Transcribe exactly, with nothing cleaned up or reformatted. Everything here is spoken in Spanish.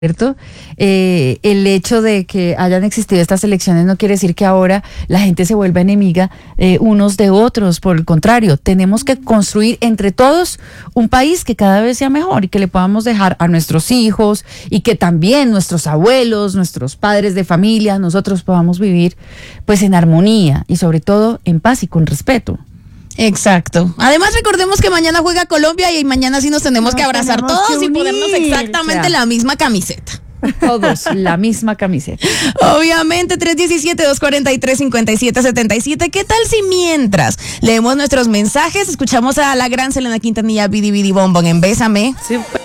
¿Cierto? Eh, el hecho de que hayan existido estas elecciones no quiere decir que ahora la gente se vuelva enemiga eh, unos de otros. Por el contrario, tenemos que construir entre todos un país que cada vez sea mejor y que le podamos dejar a nuestros hijos y que también nuestros abuelos, nuestros padres de familia, nosotros podamos vivir pues en armonía y sobre todo en paz y con respeto. Exacto. Además, recordemos que mañana juega Colombia y mañana sí nos tenemos nos que abrazar tenemos todos que y ponernos exactamente la misma camiseta. Todos la misma camiseta. Obviamente, tres uno siete, dos cuatro tres, cinco siete siete siete. ¿Qué tal si mientras leemos nuestros mensajes, escuchamos a la gran Selena Quintanilla, Bidi Bidi Bombón en Bésame? Sí.